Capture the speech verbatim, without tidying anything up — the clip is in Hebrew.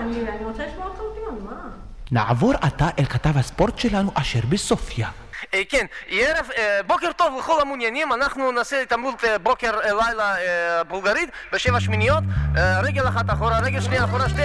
אני אני רוצה לשמוע את האודיון, מה? נעבור עתה אל כתב הספורט שלנו אשר בסופיה. כן, ערב, בוקר טוב לכל המעוניינים, אנחנו נעשה התעמלות בוקר לילה בולגרית בשבע שמיניות, רגל אחת אחורה, רגל שנייה אחורה, שתי